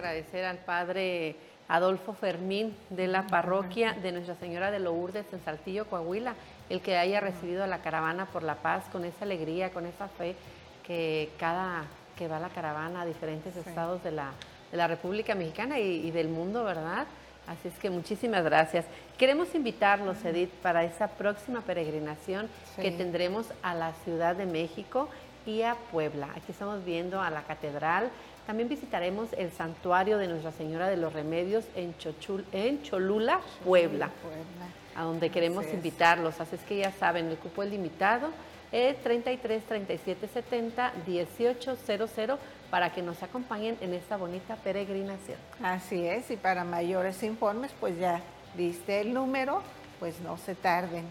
agradecer al Padre Adolfo Fermín de la parroquia de Nuestra Señora de Lourdes en Saltillo, Coahuila, el que haya recibido a la caravana por la paz con esa alegría, con esa fe que cada que va la caravana a diferentes estados de la República Mexicana y del mundo, ¿verdad? Así es que muchísimas gracias. Queremos invitarlos, Edith, para esa próxima peregrinación que tendremos a la Ciudad de México y a Puebla. Aquí estamos viendo a la catedral. También visitaremos el santuario de Nuestra Señora de los Remedios en Cholula, Puebla, a donde queremos invitarlos. Así es que ya saben, el cupo es limitado, es 33 37 70 1800 para que nos acompañen en esta bonita peregrinación. Así es, y para mayores informes, pues ya diste el número, pues no se tarden.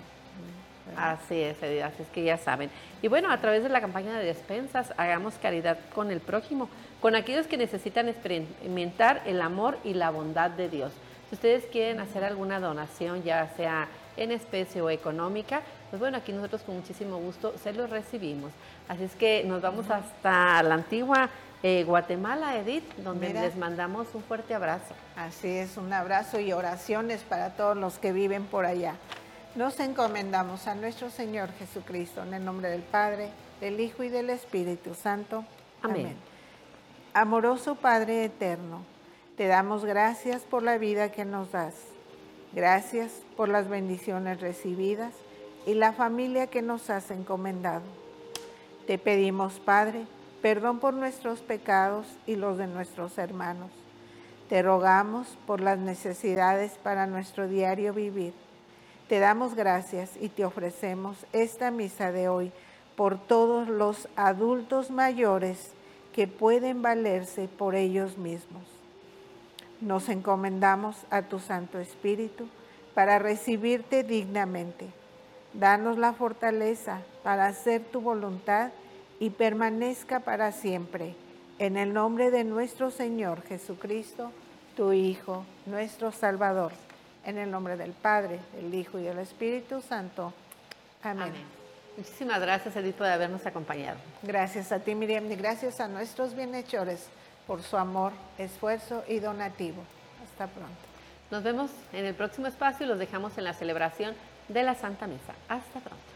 Así es, Edith, así es que ya saben. Y bueno, a través de la campaña de despensas, hagamos caridad con el prójimo, con aquellos que necesitan experimentar el amor y la bondad de Dios. Si ustedes quieren hacer alguna donación, ya sea en especie o económica, pues bueno, aquí nosotros con muchísimo gusto se los recibimos. Así es que nos vamos hasta la antigua Guatemala, Edith, donde les mandamos un fuerte abrazo. Así es, un abrazo y oraciones para todos los que viven por allá. Nos encomendamos a nuestro Señor Jesucristo en el nombre del Padre, del Hijo y del Espíritu Santo. Amén. Amoroso Padre eterno, te damos gracias por la vida que nos das. Gracias por las bendiciones recibidas y la familia que nos has encomendado. Te pedimos, Padre, perdón por nuestros pecados y los de nuestros hermanos. Te rogamos por las necesidades para nuestro diario vivir. Te damos gracias y te ofrecemos esta misa de hoy por todos los adultos mayores que pueden valerse por ellos mismos. Nos encomendamos a tu Santo Espíritu para recibirte dignamente. Danos la fortaleza para hacer tu voluntad y permanezca para siempre. En el nombre de nuestro Señor Jesucristo, tu Hijo, nuestro Salvador. En el nombre del Padre, del Hijo y del Espíritu Santo. Amén. Muchísimas gracias, Edith, por habernos acompañado. Gracias a ti, Miriam, y gracias a nuestros bienhechores por su amor, esfuerzo y donativo. Hasta pronto. Nos vemos en el próximo espacio y los dejamos en la celebración de la Santa Misa. Hasta pronto.